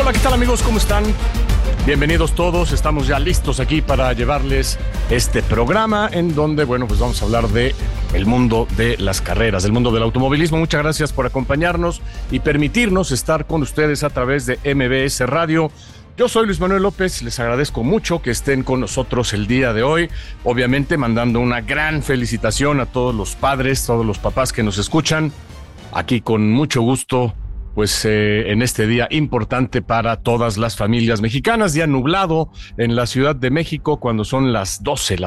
Hola, ¿qué tal amigos? ¿Cómo están? Bienvenidos todos, estamos ya listos aquí para llevarles este programa en donde, bueno, pues vamos a hablar de el mundo de las carreras, del mundo del automovilismo. Muchas gracias por acompañarnos y permitirnos estar con ustedes a través de MBS Radio. Yo soy Luis Manuel López, les agradezco mucho que estén con nosotros el día de hoy, obviamente mandando una gran felicitación a todos los padres, todos los papás que nos escuchan, aquí con mucho gusto, pues en este día importante para todas las familias mexicanas, día nublado en la Ciudad de México cuando son las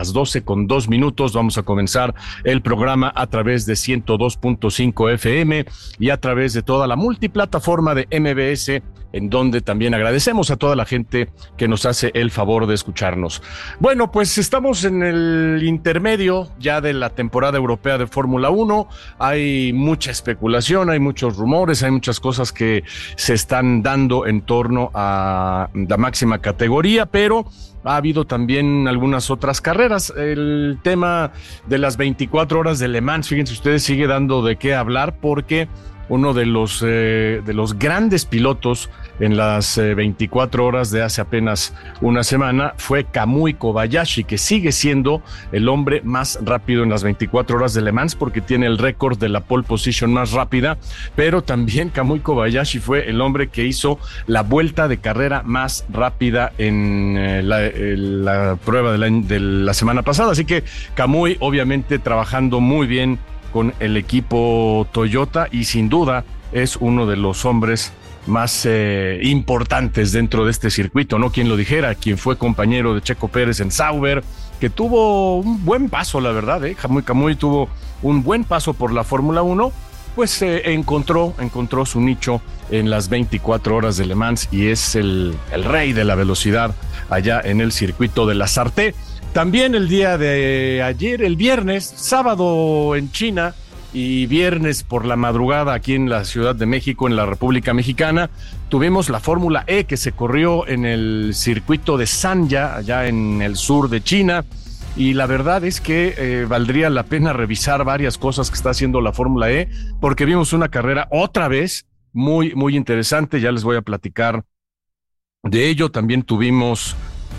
12:02 vamos a comenzar el programa a través de 102.5 FM y a través de toda la multiplataforma de MBS, en donde también agradecemos a toda la gente que nos hace el favor de escucharnos. Bueno, pues estamos en el intermedio ya de la temporada europea de Fórmula 1, hay mucha especulación, hay muchos rumores, hay muchas cosas que se están dando en torno a la máxima categoría, pero ha habido también algunas otras carreras. El tema de las 24 horas de Le Mans, fíjense ustedes, sigue dando de qué hablar porque uno de los grandes pilotos en las 24 horas de hace apenas una semana fue Kamui Kobayashi, que sigue siendo el hombre más rápido en las 24 horas de Le Mans porque tiene el récord de la pole position más rápida, pero también Kamui Kobayashi fue el hombre que hizo la vuelta de carrera más rápida en la prueba de la semana pasada. Así que Kamui obviamente trabajando muy bien con el equipo Toyota y sin duda es uno de los hombres más importantes dentro de este circuito, ¿no? Quien lo dijera, quien fue compañero de Checo Pérez en Sauber, que tuvo un buen paso, la verdad, Kamui tuvo un buen paso por la Fórmula 1, pues encontró su nicho en las 24 horas de Le Mans y es el rey de la velocidad allá en el circuito de la Sarthe. También el día de ayer, el viernes, sábado en China y viernes por la madrugada aquí en la Ciudad de México, en la República Mexicana, tuvimos la Fórmula E que se corrió en el circuito de Sanya, allá en el sur de China, y la verdad es que valdría la pena revisar varias cosas que está haciendo la Fórmula E, porque vimos una carrera otra vez muy, muy interesante, ya les voy a platicar de ello. También tuvimos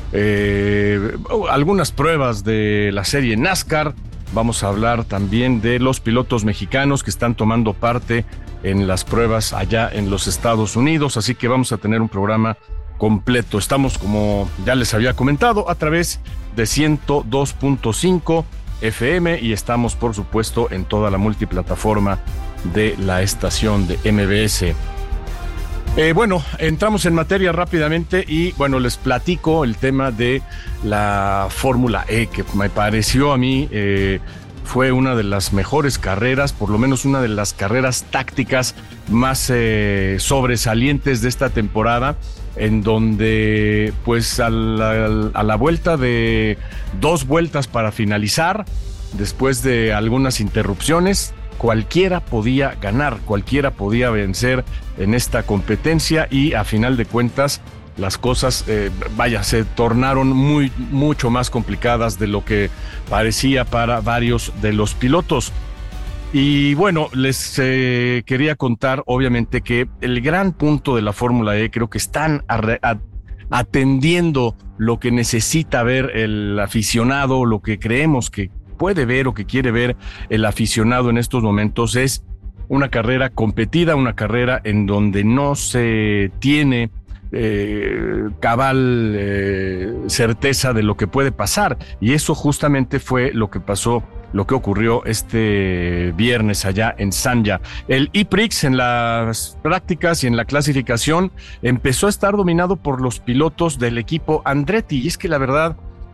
algunas pruebas de la serie NASCAR. Vamos a hablar también de los pilotos mexicanos que están tomando parte en las pruebas allá en los Estados Unidos, así que vamos a tener un programa completo. Estamos, como ya les había comentado, a través de 102.5 FM y estamos, por supuesto, en toda la multiplataforma de la estación de MBS. Bueno, entramos en materia rápidamente y bueno, les platico el tema de la Fórmula E, que me pareció a mí fue una de las mejores carreras, por lo menos una de las carreras tácticas más sobresalientes de esta temporada, en donde pues a la vuelta de 2 vueltas para finalizar, después de algunas interrupciones, cualquiera podía ganar, cualquiera podía vencer en esta competencia y a final de cuentas las cosas, se tornaron mucho más complicadas de lo que parecía para varios de los pilotos. Y bueno, les quería contar obviamente que el gran punto de la Fórmula E, creo que están atendiendo lo que necesita ver el aficionado, lo que creemos que puede ver o que quiere ver el aficionado en estos momentos, es una carrera competida, una carrera en donde no se tiene certeza de lo que puede pasar, y eso justamente fue lo que pasó, lo que ocurrió este viernes allá en Sanya. El E-Prix en las prácticas y en la clasificación empezó a estar dominado por los pilotos del equipo Andretti, y es que la verdad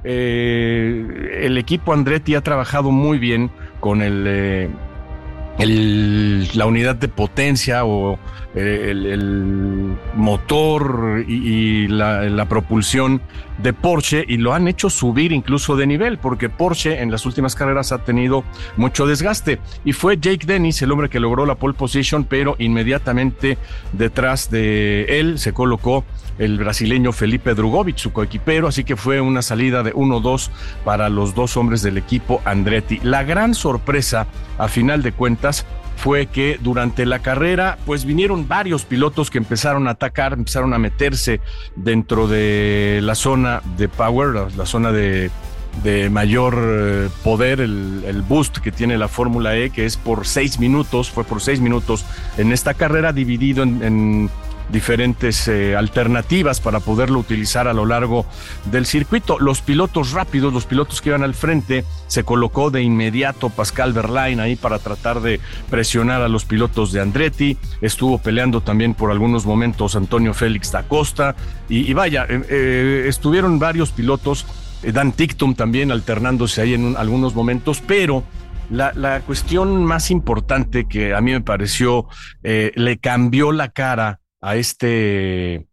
el equipo Andretti ha trabajado muy bien con la unidad de potencia o el motor y la propulsión de Porsche, y lo han hecho subir incluso de nivel, porque Porsche en las últimas carreras ha tenido mucho desgaste, y fue Jake Dennis el hombre que logró la pole position, pero inmediatamente detrás de él se colocó el brasileño Felipe Drugovich, su coequipero, así que fue una salida de 1-2 para los dos hombres del equipo Andretti. La gran sorpresa, a final de cuentas, fue que durante la carrera pues vinieron varios pilotos que empezaron a atacar, empezaron a meterse dentro de la zona de power, la zona de mayor poder, el boost que tiene la Fórmula E, que es por 6 minutos, fue por 6 minutos en esta carrera, dividido en diferentes alternativas para poderlo utilizar a lo largo del circuito. Los pilotos rápidos, los pilotos que iban al frente, se colocó de inmediato Pascal Wehrlein ahí para tratar de presionar a los pilotos de Andretti. Estuvo peleando también por algunos momentos Antonio Félix da Costa y vaya, estuvieron varios pilotos, Dan Ticktum también alternándose ahí en algunos momentos, pero la cuestión más importante que a mí me pareció le cambió la cara a este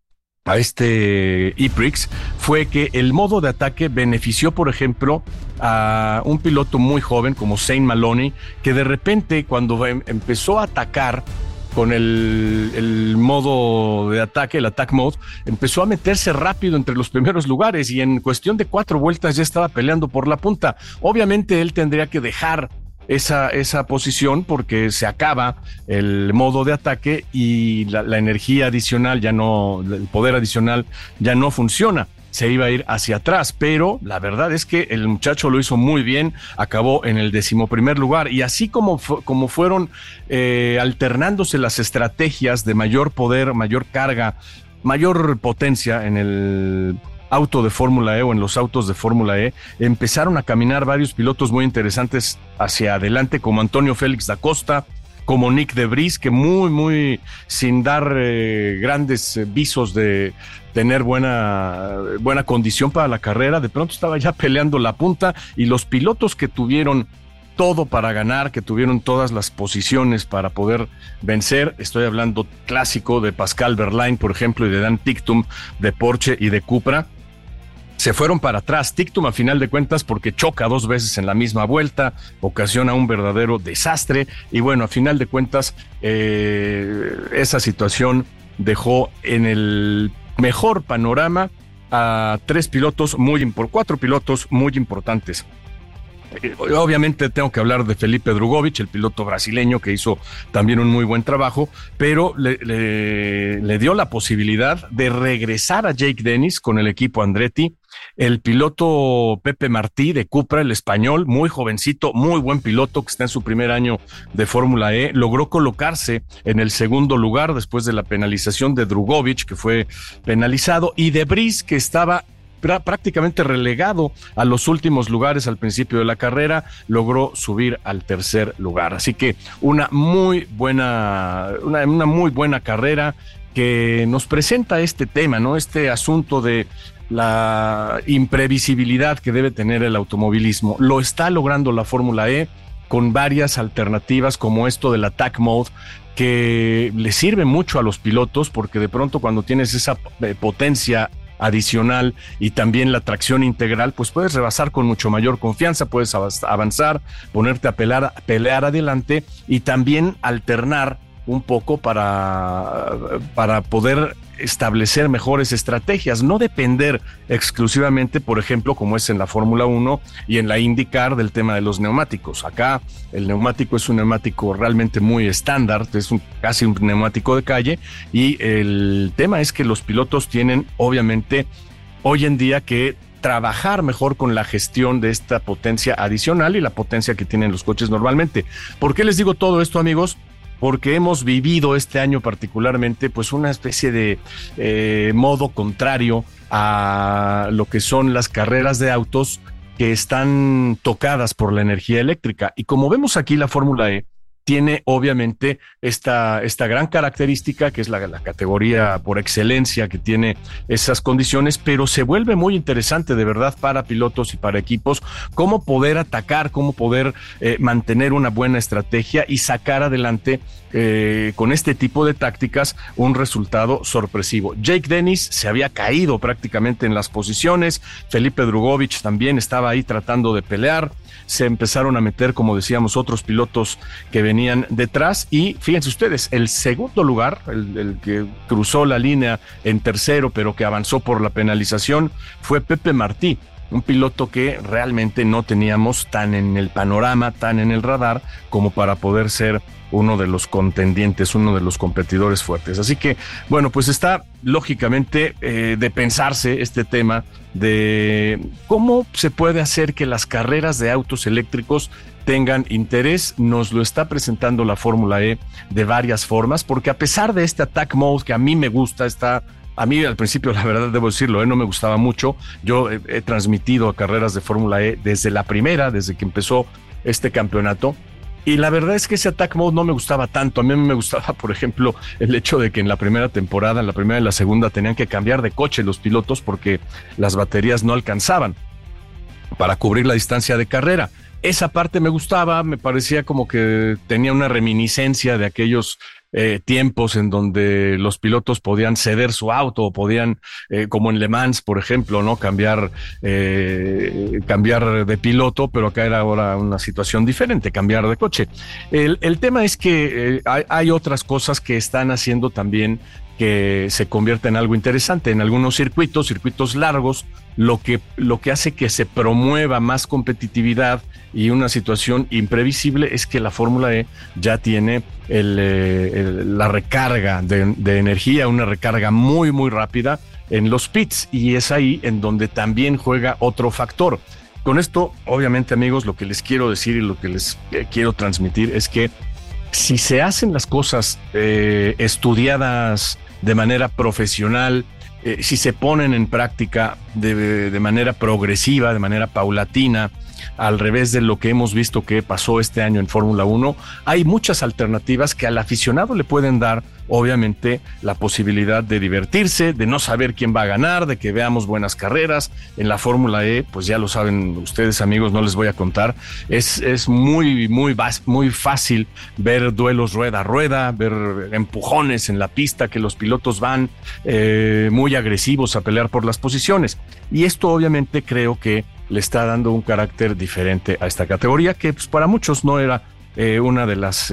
E-Prix fue que el modo de ataque benefició, por ejemplo, a un piloto muy joven como Zane Maloney, que de repente cuando empezó a atacar con el modo de ataque, el attack mode, empezó a meterse rápido entre los primeros lugares y en cuestión de 4 vueltas ya estaba peleando por la punta. Obviamente él tendría que dejar esa posición porque se acaba el modo de ataque y la energía adicional ya no, el poder adicional ya no funciona. Se iba a ir hacia atrás, pero la verdad es que el muchacho lo hizo muy bien, acabó en el 11º lugar y así como fueron alternándose las estrategias de mayor poder, mayor carga, mayor potencia en el auto de Fórmula E o en los autos de Fórmula E, empezaron a caminar varios pilotos muy interesantes hacia adelante, como Antonio Félix da Costa, como Nick de Vries, que muy sin dar grandes visos de tener buena condición para la carrera, de pronto estaba ya peleando la punta, y los pilotos que tuvieron todo para ganar, que tuvieron todas las posiciones para poder vencer, estoy hablando clásico de Pascal Wehrlein, por ejemplo, y de Dan Ticktum de Porsche y de Cupra, se fueron para atrás. Ticktum a final de cuentas porque choca 2 veces en la misma vuelta, ocasiona un verdadero desastre y bueno, a final de cuentas esa situación dejó en el mejor panorama a 4 pilotos muy importantes. Obviamente tengo que hablar de Felipe Drugovich, el piloto brasileño que hizo también un muy buen trabajo, pero le dio la posibilidad de regresar a Jake Dennis con el equipo Andretti. El piloto Pepe Martí de Cupra, el español, muy jovencito, muy buen piloto que está en su primer año de Fórmula E, logró colocarse en el 2º lugar después de la penalización de Drugovich, que fue penalizado, y de Vries, que estaba prácticamente relegado a los últimos lugares al principio de la carrera, logró subir al 3er lugar. Así que una muy buena carrera que nos presenta este tema, ¿no? Este asunto de la imprevisibilidad que debe tener el automovilismo. Lo está logrando la Fórmula E con varias alternativas como esto del attack mode, que le sirve mucho a los pilotos porque de pronto cuando tienes esa potencia adicional y también la tracción integral, pues puedes rebasar con mucho mayor confianza, puedes avanzar, ponerte a pelear adelante y también alternar un poco para poder establecer mejores estrategias, no depender exclusivamente, por ejemplo, como es en la Fórmula 1 y en la IndyCar, del tema de los neumáticos. Acá el neumático es un neumático realmente muy estándar, es casi un neumático de calle, y el tema es que los pilotos tienen obviamente hoy en día que trabajar mejor con la gestión de esta potencia adicional y la potencia que tienen los coches normalmente. ¿Por qué les digo todo esto, amigos? Porque hemos vivido este año particularmente pues una especie de modo contrario a lo que son las carreras de autos que están tocadas por la energía eléctrica. Y como vemos aquí, la Fórmula E tiene obviamente esta gran característica que es la categoría por excelencia que tiene esas condiciones, pero se vuelve muy interesante de verdad para pilotos y para equipos cómo poder atacar, cómo poder mantener una buena estrategia y sacar adelante con este tipo de tácticas un resultado sorpresivo. Jake Dennis se había caído prácticamente en las posiciones, Felipe Drugovich también estaba ahí tratando de pelear, se empezaron a meter, como decíamos, otros pilotos que venían detrás y fíjense ustedes, el 2º lugar, el que cruzó la línea en 3º pero que avanzó por la penalización, fue Pepe Martí. un piloto que realmente no teníamos tan en el panorama, tan en el radar, como para poder ser uno de los contendientes, uno de los competidores fuertes. Así que, bueno, pues está lógicamente de pensarse este tema de cómo se puede hacer que las carreras de autos eléctricos tengan interés. Nos lo está presentando la Fórmula E de varias formas, porque a pesar de este Attack Mode que a mí me gusta, a mí al principio, la verdad debo decirlo, no me gustaba mucho. Yo he transmitido carreras de Fórmula E desde la primera, desde que empezó este campeonato. Y la verdad es que ese Attack Mode no me gustaba tanto. A mí me gustaba, por ejemplo, el hecho de que en la primera temporada, en la primera y la segunda, tenían que cambiar de coche los pilotos porque las baterías no alcanzaban para cubrir la distancia de carrera. Esa parte me gustaba, me parecía como que tenía una reminiscencia de aquellos tiempos en donde los pilotos podían ceder su auto o podían, como en Le Mans, por ejemplo, ¿no? Cambiar de piloto, pero acá era ahora una situación diferente, cambiar de coche. El tema es que hay otras cosas que están haciendo también que se convierta en algo interesante. En algunos circuitos largos, lo que hace que se promueva más competitividad y una situación imprevisible es que la Fórmula E ya tiene la recarga de energía, una recarga muy, muy rápida en los pits, y es ahí en donde también juega otro factor. Con esto, obviamente, amigos, lo que les quiero decir y lo que les quiero transmitir es que si se hacen las cosas estudiadas de manera profesional, si se ponen en práctica de manera progresiva, de manera paulatina, al revés de lo que hemos visto que pasó este año en Fórmula 1, hay muchas alternativas que al aficionado le pueden dar, obviamente, la posibilidad de divertirse, de no saber quién va a ganar, de que veamos buenas carreras. En la Fórmula E, pues ya lo saben ustedes, amigos, no les voy a contar, es muy, muy, muy fácil ver duelos rueda a rueda, ver empujones en la pista, que los pilotos van muy agresivos a pelear por las posiciones. Y esto obviamente creo que le está dando un carácter diferente a esta categoría, que pues, para muchos no era una de las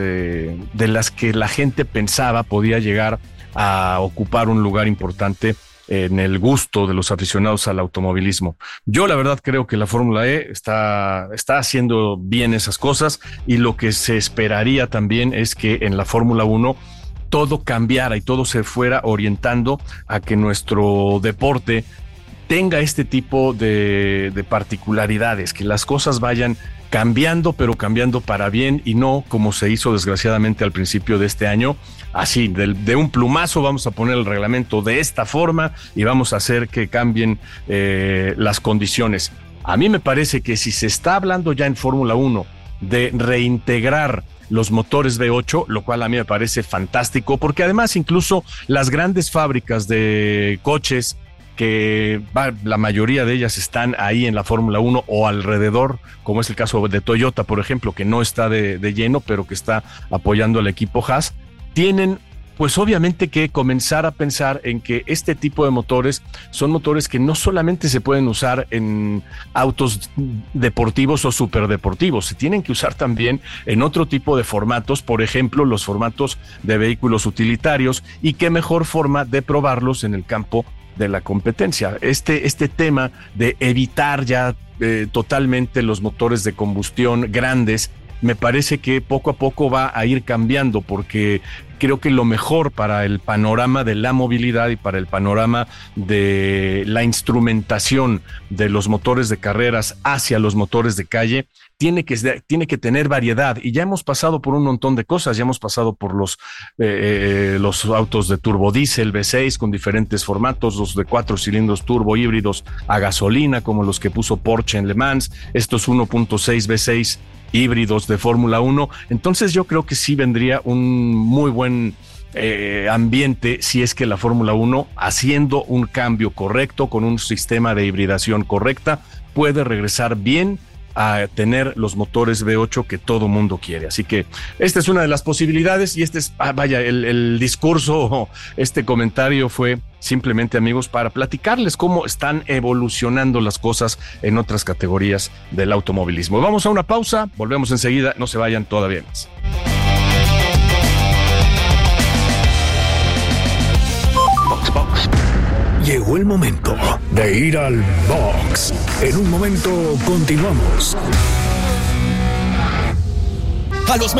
que la gente pensaba podía llegar a ocupar un lugar importante en el gusto de los aficionados al automovilismo. Yo la verdad creo que la Fórmula E está haciendo bien esas cosas, y lo que se esperaría también es que en la Fórmula 1 todo cambiara y todo se fuera orientando a que nuestro deporte tenga este tipo de particularidades, que las cosas vayan cambiando, pero cambiando para bien, y no como se hizo desgraciadamente al principio de este año, así de un plumazo vamos a poner el reglamento de esta forma y vamos a hacer que cambien las condiciones. A mí me parece que si se está hablando ya en Fórmula 1 de reintegrar los motores V8, lo cual a mí me parece fantástico, porque además incluso las grandes fábricas de coches, que la mayoría de ellas están ahí en la Fórmula 1 o alrededor, como es el caso de Toyota, por ejemplo, que no está de lleno, pero que está apoyando al equipo Haas, tienen pues obviamente que comenzar a pensar en que este tipo de motores son motores que no solamente se pueden usar en autos deportivos o superdeportivos, se tienen que usar también en otro tipo de formatos, por ejemplo, los formatos de vehículos utilitarios, y qué mejor forma de probarlos en el campo de la competencia. Este tema de evitar ya totalmente los motores de combustión grandes, me parece que poco a poco va a ir cambiando, porque creo que lo mejor para el panorama de la movilidad y para el panorama de la instrumentación de los motores de carreras hacia los motores de calle tiene que tener variedad, y ya hemos pasado por un montón de cosas. Ya hemos pasado por los autos de turbodiesel V6 con diferentes formatos, los de 4 cilindros turbo híbridos a gasolina, como los que puso Porsche en Le Mans, estos 1.6 V6 híbridos de Fórmula 1. Entonces yo creo que sí vendría un muy buen ambiente si es que la Fórmula 1, haciendo un cambio correcto, con un sistema de hibridación correcta, puede regresar bien a tener los motores V8 que todo mundo quiere. Así que esta es una de las posibilidades, y este es, el discurso, este comentario fue simplemente, amigos, para platicarles cómo están evolucionando las cosas en otras categorías del automovilismo. Vamos a una pausa, volvemos enseguida, no se vayan todavía más. Llegó llegó el momento de ir al box. En un momento continuamos. A los